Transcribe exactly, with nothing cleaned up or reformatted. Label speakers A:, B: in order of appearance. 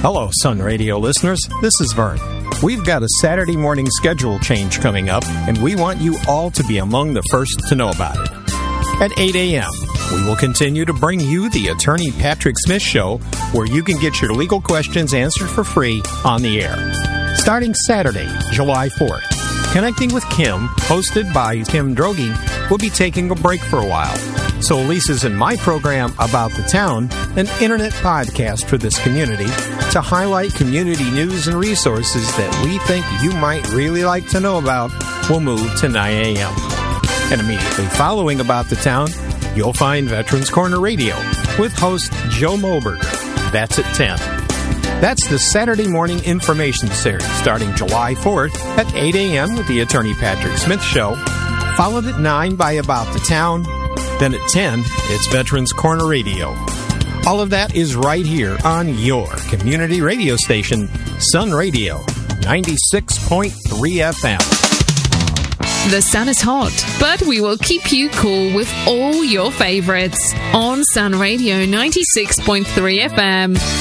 A: Hello, Sun Radio listeners. This is Vern. We've got a Saturday morning schedule change coming up, and we want you all to be among the first to know about it. At eight a.m., we will continue to bring you the Attorney Patrick Smith Show, where you can get your legal questions answered for free on the air. Starting Saturday, July fourth, Connecting with Kim, hosted by Kim Droege, will be taking a break for a while. So Lisa's in my program About the Town, an internet podcast for this community, to highlight community news and resources that we think you might really like to know about, will move to nine a.m. And immediately following About the Town, you'll find Veterans Corner Radio with host Joe Moberger. That's at ten. That's the Saturday morning information series starting July fourth at eight a.m. with the Attorney Patrick Smith Show, followed at nine by About the Town. Then at ten, it's Veterans Corner Radio. All of that is right here on your community radio station, Sun Radio, ninety-six point three F M.
B: The sun is hot, but we will keep you cool with all your favorites on Sun Radio ninety-six point three F M.